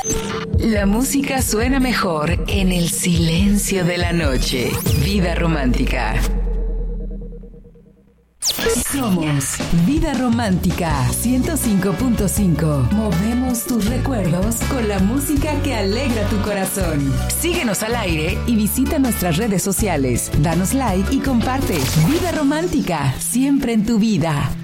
La música suena mejor en el silencio de la noche. Vida Romántica. Somos Vida Romántica 105.5. Movemos tus recuerdos con la música que alegra tu corazón. Síguenos al aire y visita nuestras redes sociales. Danos like y comparte. Vida Romántica, siempre en tu vida.